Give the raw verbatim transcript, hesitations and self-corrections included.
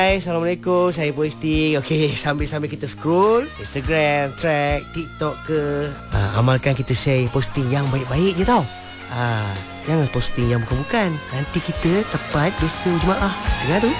Hai, Assalamualaikum. Saya posting. Okey, sambil-sambil kita scroll Instagram, track, TikTok ke, ha, amalkan kita share posting yang baik-baik je tau. Ha, jangan posting yang bukan-bukan. Nanti kita dapat dosa berjemaah. Dengar tu?